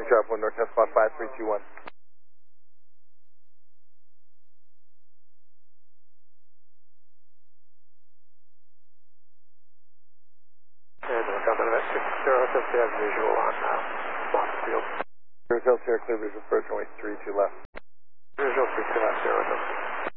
Drive 1 North, test spot 5321. And we're coming at 60, they have visual on Monmouth Field. Hotel Sierra Clear, visual approach, runway 32 left. Visual 32 left, 0,